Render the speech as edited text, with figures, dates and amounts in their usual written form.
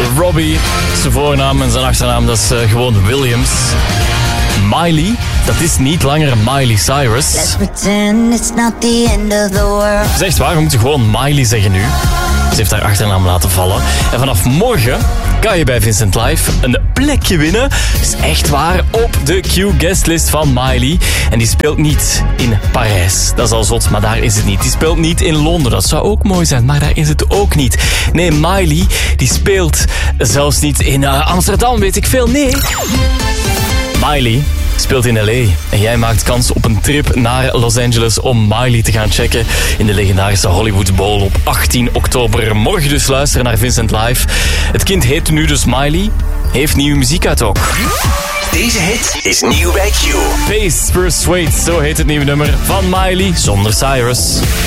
Robbie. Zijn voornaam en zijn achternaam, dat is gewoon Williams. Miley, dat is niet langer Miley Cyrus. Let's pretend it's not the end of the world. Zegt waar, we moeten gewoon Miley zeggen nu. Ze heeft haar achternaam laten vallen. En vanaf morgen kan je bij Vincent Live een plekje winnen. Is echt waar, op de Q-guestlist van Miley. En die speelt niet in Parijs. Dat is al zot, maar daar is het niet. Die speelt niet in Londen. Dat zou ook mooi zijn, maar daar is het ook niet. Nee, Miley, die speelt zelfs niet in Amsterdam, weet ik veel. Nee. Miley speelt in L.A. En jij maakt kans op een trip naar Los Angeles om Miley te gaan checken in de legendarische Hollywood Bowl op 18 oktober. Morgen dus luisteren naar Vincent Live. Het kind heet nu dus Miley, heeft nieuwe muziek uit ook. Deze hit is nieuw bij Q. Pace Persuade, zo heet het nieuwe nummer van Miley zonder Cyrus.